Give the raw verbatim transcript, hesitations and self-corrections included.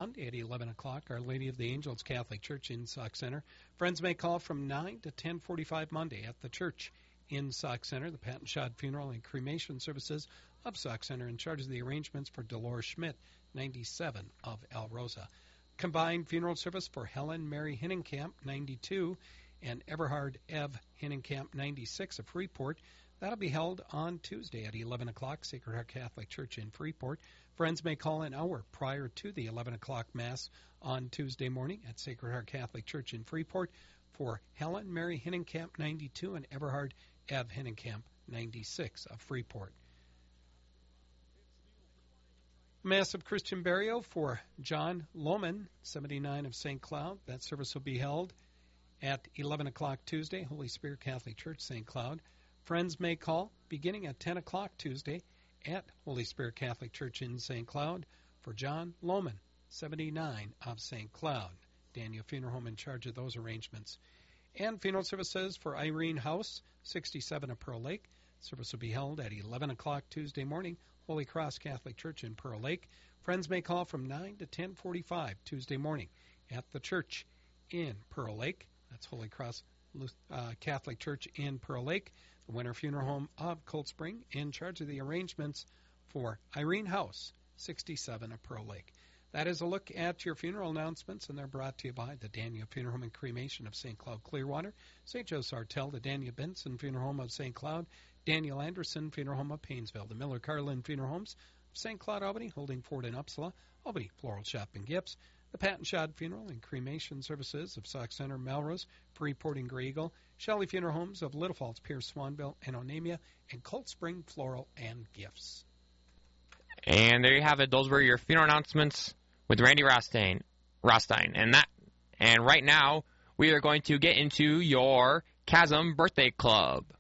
Monday at eleven o'clock, Our Lady of the Angels Catholic Church in Sauk Center. Friends may call from nine to ten forty-five Monday at the church in Sauk Center. The Pat and Shad Funeral and Cremation Services of Sauk Center in charge of the arrangements for Dolores Schmidt, ninety-seven, of El Rosa. Combined funeral service for Helen Mary Hinnenkamp, ninety-two, and Everhard Ev Hinnenkamp, ninety-six, of Freeport. That'll be held on Tuesday at eleven o'clock, Sacred Heart Catholic Church in Freeport. Friends may call an hour prior to the eleven o'clock Mass on Tuesday morning at Sacred Heart Catholic Church in Freeport for Helen Mary Hinnenkamp, ninety-two, and Everhard Ev Hinnenkamp, ninety-six, of Freeport. Mass of Christian burial for John Lohman, seventy-nine, of Saint Cloud. That service will be held at eleven o'clock Tuesday, Holy Spirit Catholic Church, Saint Cloud. Friends may call beginning at ten o'clock Tuesday at Holy Spirit Catholic Church in Saint Cloud for John Lohman, seventy-nine, of Saint Cloud. Daniel Funeral Home in charge of those arrangements. And funeral services for Irene House, sixty-seven, of Pearl Lake. Service will be held at eleven o'clock Tuesday morning, Holy Cross Catholic Church in Pearl Lake. Friends may call from nine to ten forty-five Tuesday morning at the church in Pearl Lake. That's Holy Cross uh, Catholic Church in Pearl Lake. The Winter Funeral Home of Cold Spring in charge of the arrangements for Irene House, sixty-seven, of Pearl Lake. That is a look at your funeral announcements, and they're brought to you by the Daniel Funeral Home and Cremation of Saint Cloud Clearwater, Saint Joe Sartell, the Daniel Benson Funeral Home of Saint Cloud, Daniel Anderson Funeral Home of Painesville, the Miller Carlin Funeral Homes of Saint Cloud, Albany, Holding Ford and Upsala, Albany Floral Shop and Gifts, the Pat and Shad Funeral and Cremation Services of Sauk Center, Melrose, Freeport and Grey Eagle, Shelley Funeral Homes of Little Falls, Pierce, Swanville, and Onamia, and Cold Spring Floral and Gifts. And there you have it. Those were your funeral announcements with Randy Rostein. Rostein. And that, and right now, we are going to get into your Chasm Birthday Club.